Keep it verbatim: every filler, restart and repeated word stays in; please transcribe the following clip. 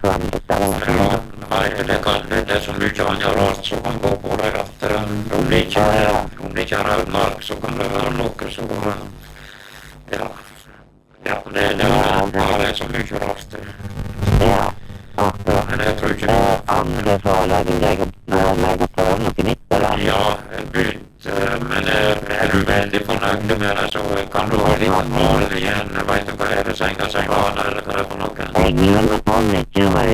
landet eller noe Ja, sånt. nei, det, kan, det, det er så mye annet rart som kan gå på deg at eh, om det ikke er, om det ikke er rød mark, så kan det være noe så eh, ja, ja, det, det, er, det er så mye rart. Ja, akkurat. Men jeg tror ikke Eh, det. anbefaler du deg å eh, legge på noe nytt, eller? Ja, jeg begynte, men er, er du veldig fornøyd med det, så kan du ha litt mål igjen. Vet du hva er det, senga seg van, eller hva er det for noe? Jeg lurer på litt, jo,